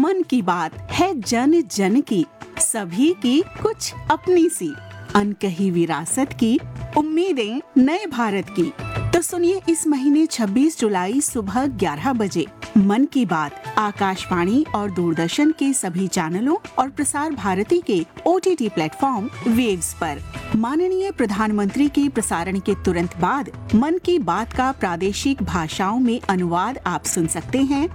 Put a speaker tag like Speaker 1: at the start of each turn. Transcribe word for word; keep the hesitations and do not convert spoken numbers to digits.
Speaker 1: मन की बात है जन जन की, सभी की कुछ अपनी सी, अनकही विरासत की, उम्मीदें नए भारत की। तो सुनिए इस महीने छब्बीस जुलाई सुबह ग्यारह बजे मन की बात आकाशवाणी और दूरदर्शन के सभी चैनलों और प्रसार भारती के ओटीटी प्लेटफॉर्म वेव्स पर। माननीय प्रधानमंत्री के प्रसारण के तुरंत बाद मन की बात का प्रादेशिक भाषाओं में अनुवाद आप सुन सकते हैं